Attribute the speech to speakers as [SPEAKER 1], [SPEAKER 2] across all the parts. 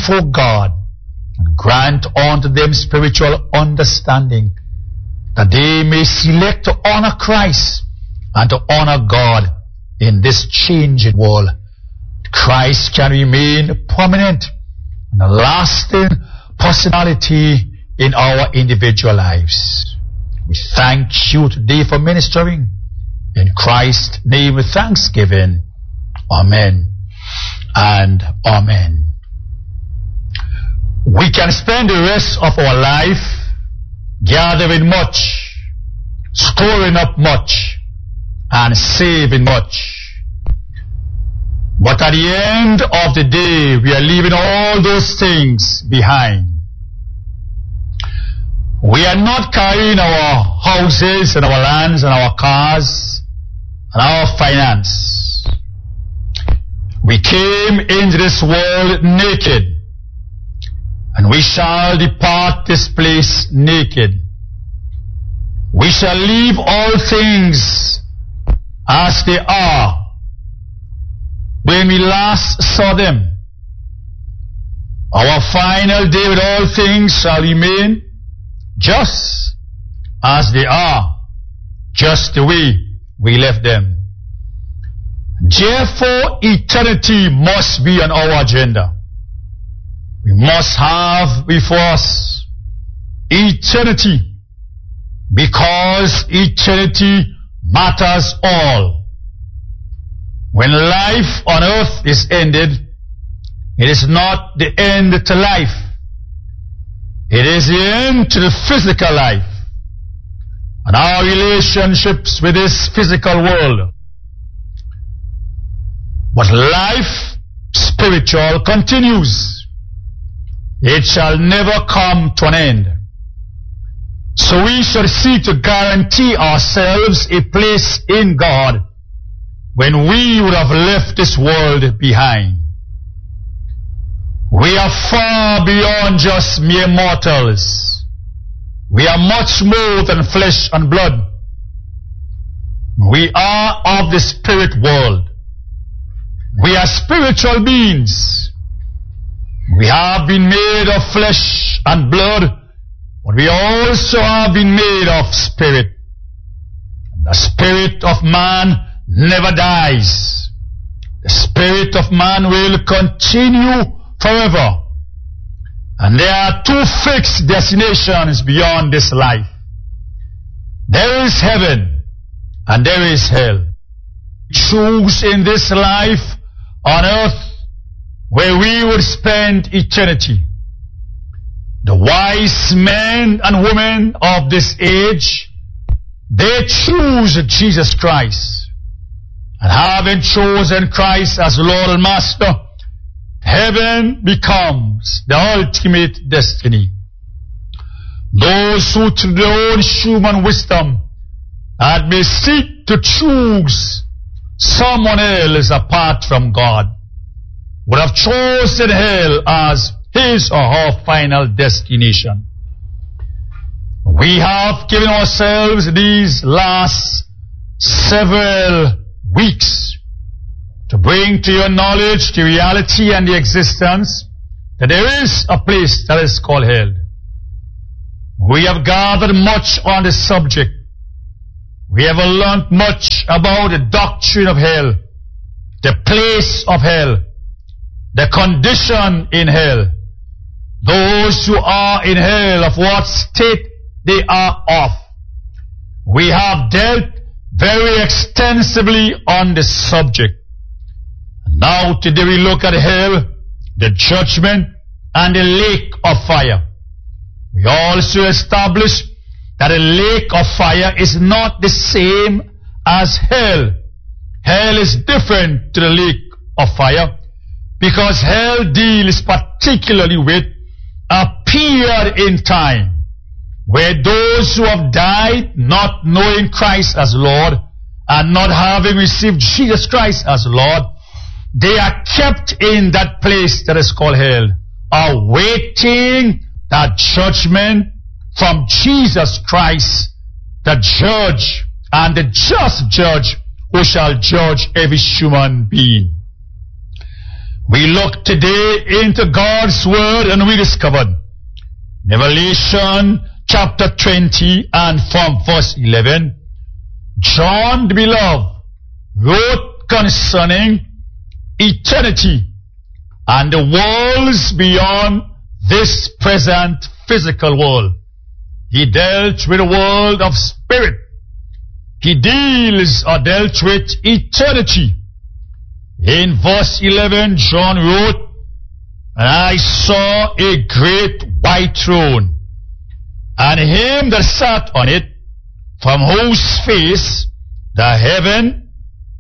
[SPEAKER 1] before God, and grant unto them spiritual understanding, that they may select to honor Christ and to honor God in this changing world. Christ can remain prominent and a lasting personality in our individual lives. We thank you today for ministering. In Christ's name with thanksgiving. Amen and amen. We can spend the rest of our life gathering much, storing up much, and saving much. But at the end of the day, we are leaving all those things behind. We are not carrying our houses and our lands and our cars and our finance. We came into this world naked, and we shall depart this place naked. We shall leave all things as they are when we last saw them. Our final day with all things shall remain just as they are, just the way we left them. Therefore, eternity must be on our agenda. We must have before us eternity, because eternity matters all. When life on earth is ended, it is not the end to life. It is the end to the physical life and our relationships with this physical world. But life, spiritual, continues. It shall never come to an end. So we shall seek to guarantee ourselves a place in God when we would have left this world behind. We are far beyond just mere mortals. We are much more than flesh and blood. We are of the spirit world. We are spiritual beings. We have been made of flesh and blood, but we also have been made of spirit. The spirit of man never dies. The spirit of man will continue forever. And there are two fixed destinations beyond this life. There is heaven and there is hell. Choose in this life on earth where we would spend eternity. The wise men and women of this age, they choose Jesus Christ. And having chosen Christ as Lord and Master, heaven becomes the ultimate destiny. Those who through their own human wisdom had may seek to choose someone else apart from God would have chosen hell as his or her final destination. We have given ourselves these last several weeks to bring to your knowledge the reality and the existence that there is a place that is called hell. We have gathered much on the subject. We have learned much about the doctrine of hell, the place of hell, the condition in hell, those who are in hell, of what state they are of. We have dealt very extensively on the subject. Now today we look at hell, the judgment, and the lake of fire. We also establish that a lake of fire is not the same as hell. Hell is different to the lake of fire because hell deals particularly with a period in time where those who have died not knowing Christ as Lord and not having received Jesus Christ as Lord, they are kept in that place that is called hell, awaiting that judgment from Jesus Christ, the judge and the just judge who shall judge every human being. We look today into God's Word and we discovered Revelation chapter 20 and from verse 11, John the Beloved wrote concerning eternity and the worlds beyond this present physical world. He dealt with the world of spirit. He dealt with eternity. In verse 11, John wrote, and I saw a great white throne, and him that sat on it, from whose face the heaven,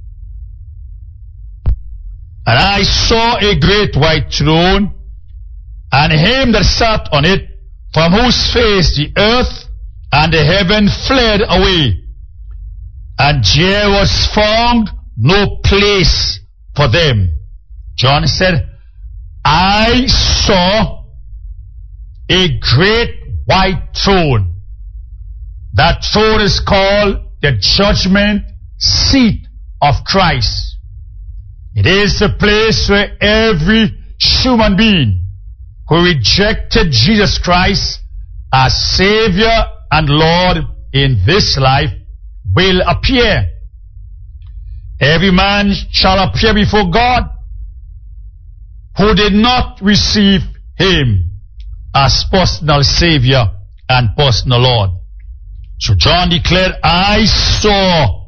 [SPEAKER 1] and I saw a great white throne, and him that sat on it, from whose face the earth and the heaven fled away, and there was found no place for them. John said, I saw a great white throne. That throne is called the judgment seat of Christ. It is the place where every human being who rejected Jesus Christ as Savior and Lord in this life will appear. Every man shall appear before God who did not receive Him as personal Savior and personal Lord. So John declared, I saw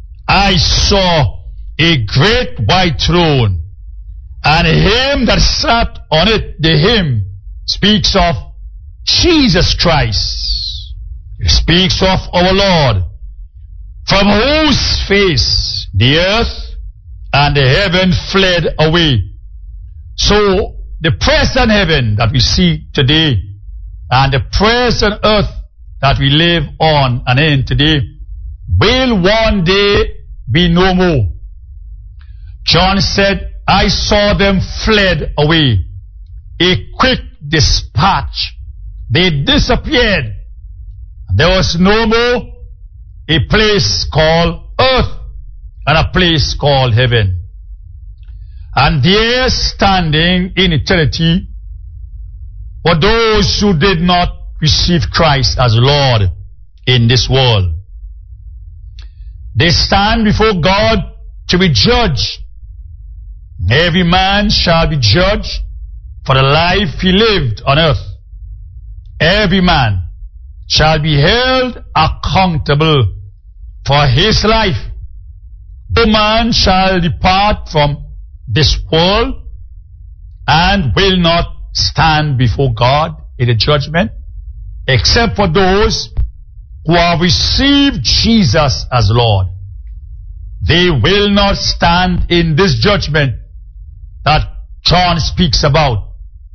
[SPEAKER 1] a great white throne, and him that sat on it. The him speaks of Jesus Christ. It speaks of our Lord, from whose face the earth and the heaven fled away. So the present heaven that we see today and the present earth that we live on and in today will one day be no more. John said, I saw them fled away. A quick dispatch. They disappeared. There was no more a place called earth and a place called heaven. And there standing in eternity were those who did not receive Christ as Lord in this world. They stand before God to be judged. Every man shall be judged for the life he lived on earth. Every man shall be held accountable for his life. No man shall depart from this world and will not stand before God in the judgment, except for those who have received Jesus as Lord. They will not stand in this judgment that John speaks about.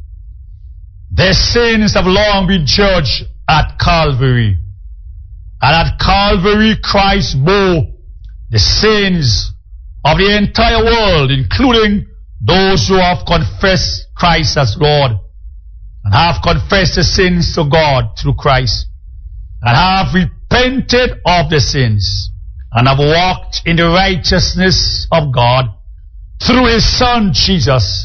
[SPEAKER 1] Their sins have long been judged at Calvary. And at Calvary, Christ bore the sins of the entire world, including those who have confessed Christ as Lord and have confessed the sins to God through Christ and have repented of the sins and have walked in the righteousness of God through His Son Jesus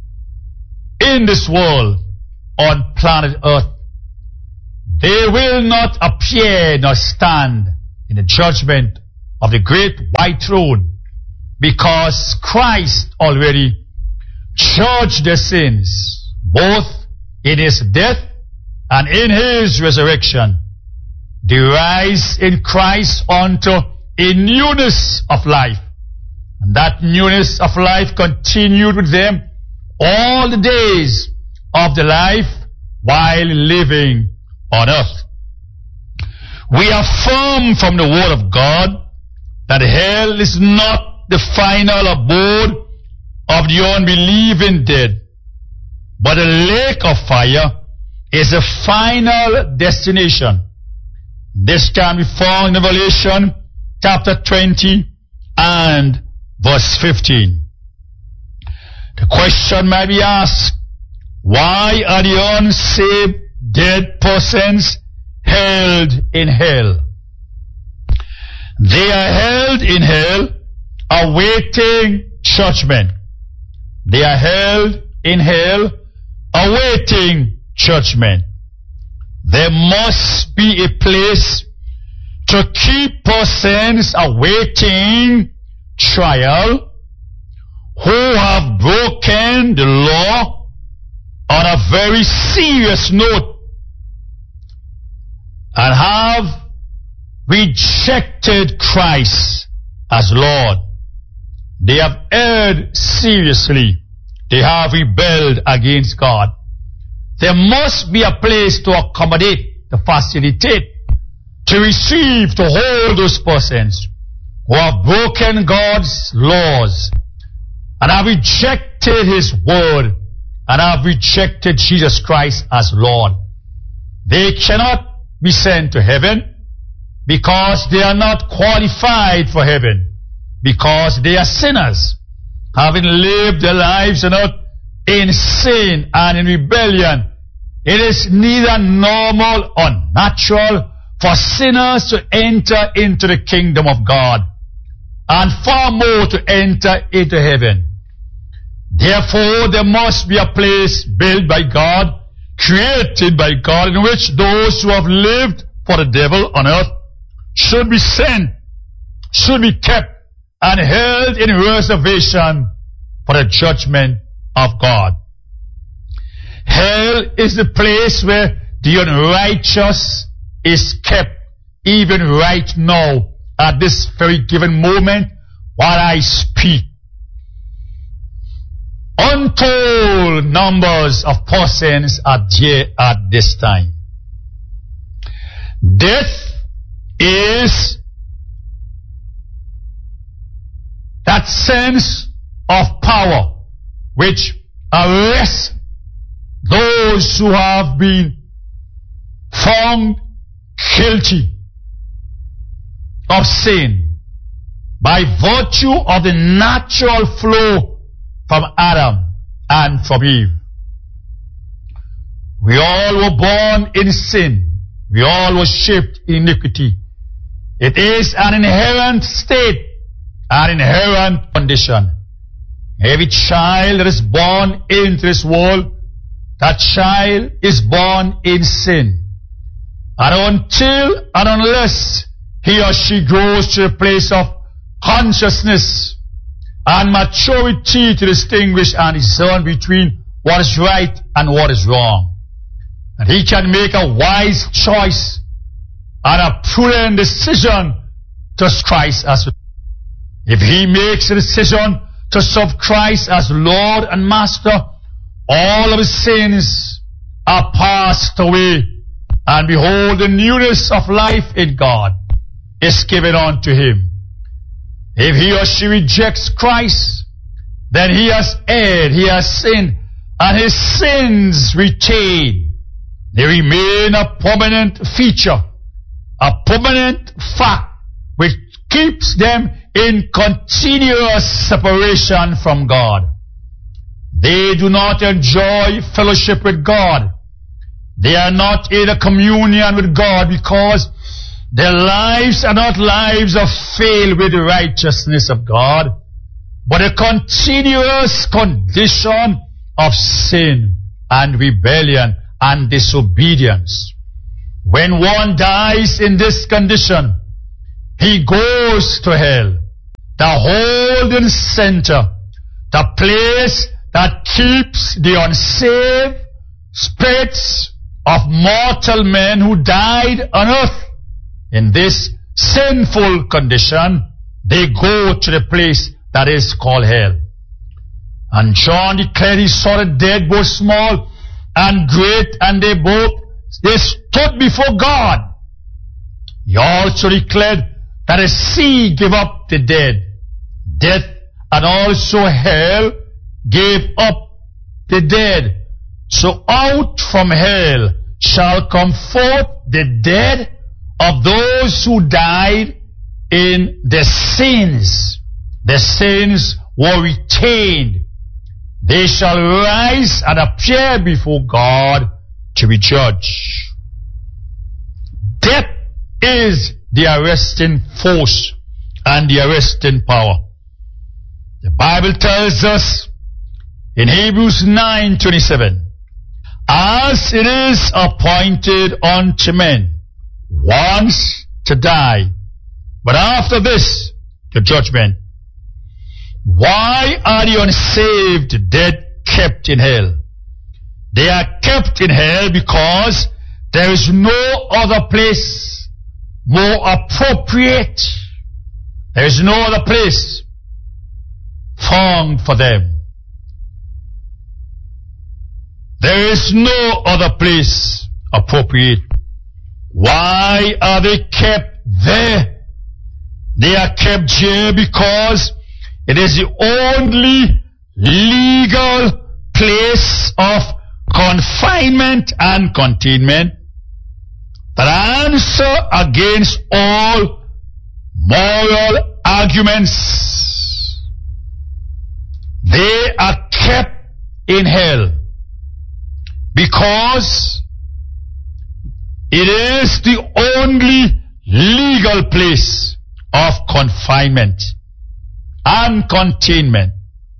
[SPEAKER 1] in this world on planet Earth. They will not appear nor stand in the judgment of the great white throne, because Christ already judged their sins, both in His death and in His resurrection. They rise in Christ unto a newness of life. And that newness of life continued with them all the days of their life while living on earth. We affirm from the Word of God that hell is not the final abode of the unbelieving dead, but the lake of fire is the final destination. This can be found in Revelation chapter 20 and verse 15. The question might be asked, why are the unsaved dead persons held in hell? They are held in hell awaiting judgment. They are held in hell, awaiting judgment. There must be a place to keep persons awaiting trial who have broken the law on a very serious note and have rejected Christ as Lord. They have erred seriously. They have rebelled against God. There must be a place to accommodate, to facilitate, to receive, to hold those persons who have broken God's laws and have rejected His word and have rejected Jesus Christ as Lord. They cannot be sent to heaven because they are not qualified for heaven, because they are sinners, having lived their lives on earth in sin and in rebellion. It is neither normal or natural for sinners to enter into the kingdom of God, and far more to enter into heaven. Therefore, there must be a place built by God, created by God, in which those who have lived for the devil on earth should be sent, should be kept, and held in reservation for the judgment of God. Hell is the place where the unrighteous is kept, even right now, at this very given moment, while I speak. Untold numbers of persons are there at this time. Death is that sense of power which arrests those who have been found guilty of sin by virtue of the natural flow from Adam and from Eve. We all were born in sin. We all were shaped in iniquity. It is an inherent state, an inherent condition. Every child that is born into this world, that child is born in sin. And until and unless he or she grows to a place of consciousness and maturity to distinguish and discern between what is right and what is wrong, and he can make a wise choice and a prudent decision to serve Christ as if he makes a decision to serve Christ as Lord and Master, all of his sins are passed away, and behold, the newness of life in God is given unto him. If he or she rejects Christ, then he has erred, he has sinned, and his sins retain. They remain a permanent feature, a permanent fact, which keeps them in continuous separation from God. They do not enjoy fellowship with God. They are not in a communion with God because their lives are not lives of filled with the righteousness of God, but a continuous condition of sin and rebellion and disobedience. When one dies in this condition, he goes to hell, the holding center, the place that keeps the unsaved spirits of mortal men who died on earth in this sinful condition. They go to the place that is called hell. And John declared he saw the dead, both small and great, and they stood before God. He also declared that the sea gave up the dead. Death and also hell gave up the dead. So out from hell shall come forth the dead of those who died in their sins. Their sins were retained. They shall rise and appear before God to be judged. Death is the arresting force and the arresting power. The Bible tells us in Hebrews 9:27. As it is appointed unto men once to die, but after this, the judgment. Why are the unsaved dead kept in hell? They are kept in hell because there is no other place more appropriate. There is no other place found for them. There is no other place appropriate. Why are they kept there? They are kept here because it is the only legal place of confinement and containment that answer against all moral arguments. They are kept in hell because it is the only legal place of confinement and containment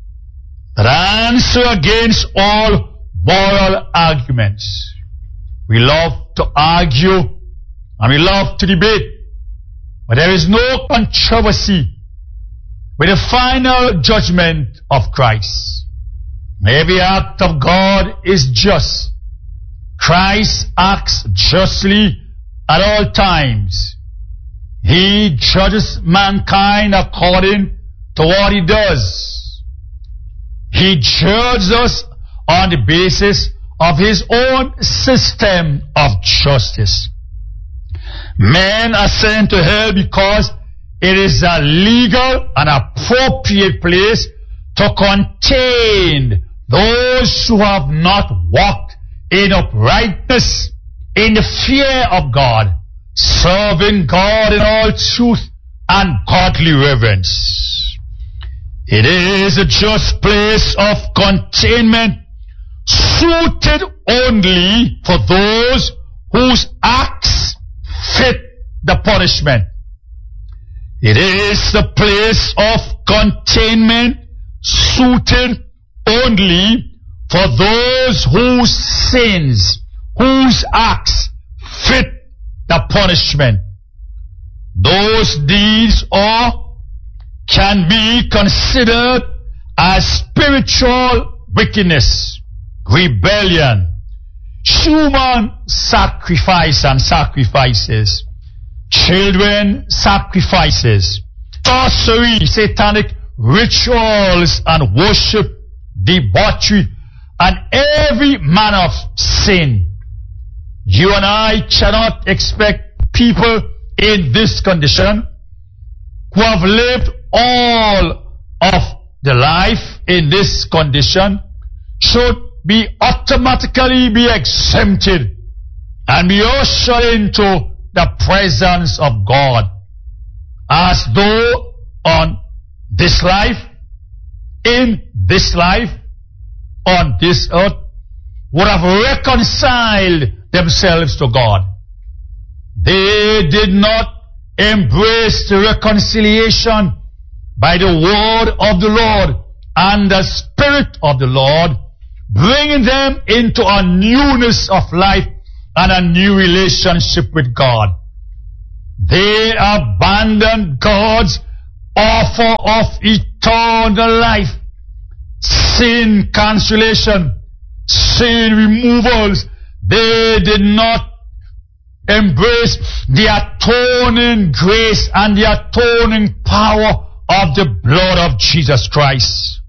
[SPEAKER 1] that answer against all moral arguments. We love to argue and we love to debate, but there is no controversy with the final judgment of Christ. Every act of God is just. Christ acts justly at all times. He judges mankind according to what he does. He judges us on the basis of his own system of justice. Men are sent to hell because it is a legal and appropriate place to contain those who have not walked in uprightness, in the fear of God, serving God in all truth and godly reverence. It is a just place of containment, suited only for those whose acts fit the punishment. It is the place of containment suited only for those whose sins, whose acts fit the punishment. Those deeds can be considered as spiritual wickedness, rebellion, human sacrifice and sacrifices, children sacrifices, sorcery, satanic rituals and worship, debauchery, and every manner of sin. You and I cannot expect people in this condition who have lived all of their life in this condition should be automatically be exempted and be ushered into the presence of God, as though on this life, in this life, on this earth, would have reconciled themselves to God. They did not embrace the reconciliation by the word of the Lord and the Spirit of the Lord, bringing them into a newness of life and a new relationship with God. They abandoned God's offer of eternal life, sin cancellation, sin removals. They did not embrace the atoning grace and the atoning power of the blood of Jesus Christ.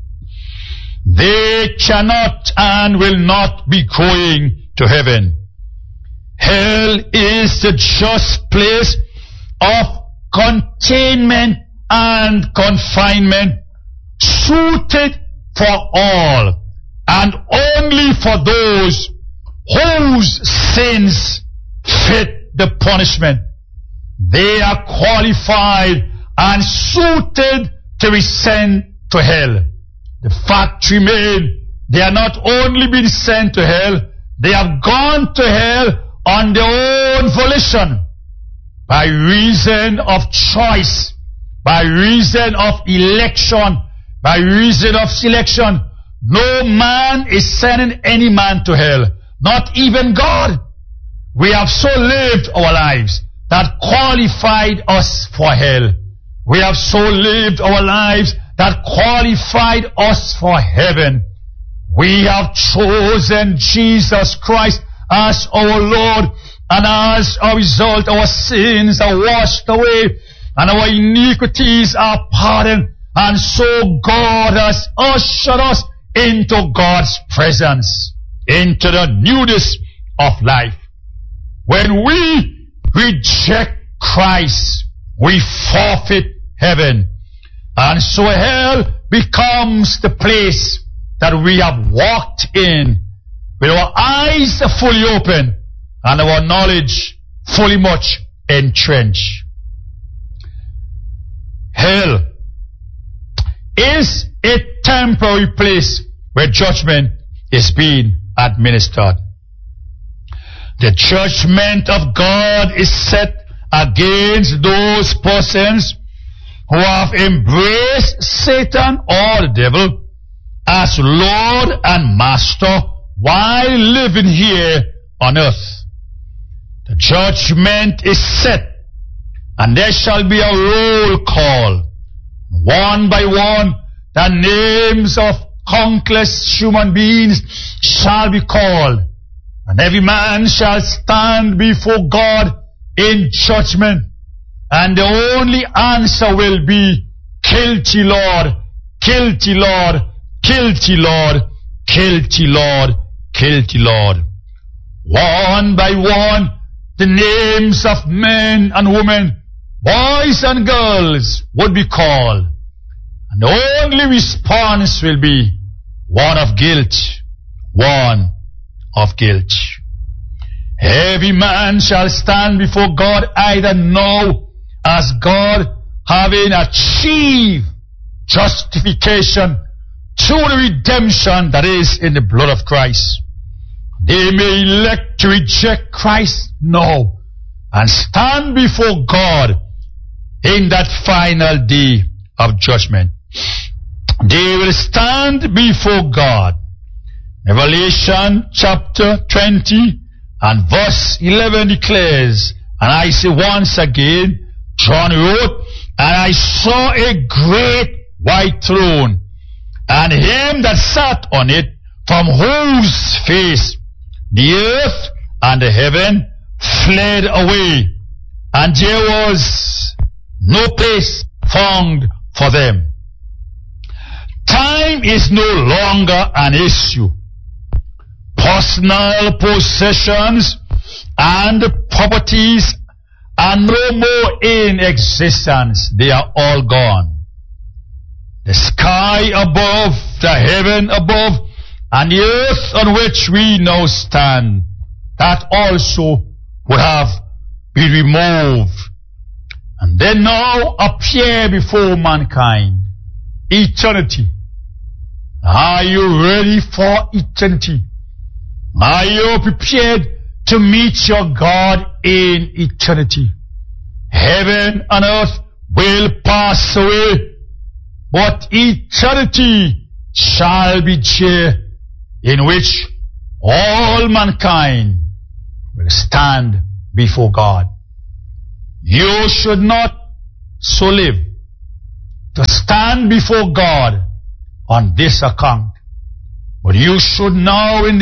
[SPEAKER 1] They cannot and will not be going to heaven. Hell is the just place of containment and confinement, suited for all and only for those whose sins fit the punishment. They are qualified and suited to be sent to hell. The fact remains, they are not only being sent to hell, they have gone to hell on their own volition, by reason of choice, by reason of election, by reason of selection, no man is sending any man to hell, not even God. We have so lived our lives that qualified us for hell. We have so lived our lives that qualified us for heaven. We have chosen Jesus Christ as our Lord, and as a result our sins are washed away and our iniquities are pardoned, and so God has ushered us into God's presence, into the newness of life. When we reject Christ, we forfeit heaven, and so hell becomes the place that we have walked in with our eyes fully open and our knowledge fully much entrenched. Hell is a temporary place where judgment is being administered. The judgment of God is set against those persons who have embraced Satan or the devil as Lord and Master while living here on earth. The judgment is set, and there shall be a roll call. One by one, the names of countless human beings shall be called, and every man shall stand before God in judgment, and the only answer will be, guilty Lord, guilty Lord, guilty Lord, guilty Lord, guilty Lord. One by one, the names of men and women, boys and girls would be called, and the only response will be one of guilt, one of guilt. Every man shall stand before God either now as God having achieved justification through the redemption that is in the blood of Christ. They may elect to reject Christ now and stand before God in that final day of judgment. They will stand before God. Revelation chapter 20 and verse 11 declares, and I say once again, John wrote, and I saw a great white throne, and him that sat on it, from whose face the earth and the heaven fled away, and there was no place found for them. Time is no longer an issue. Personal possessions and properties are no more in existence. They are all gone. The sky above, the heaven above, and the earth on which we now stand, that also would have been removed. And then now appear before mankind eternity. Are you ready for eternity? Are you prepared to meet your God in eternity? Heaven and earth will pass away, but eternity shall be there, in which all mankind will stand before God. You should not so live to stand before God on this account, but you should now in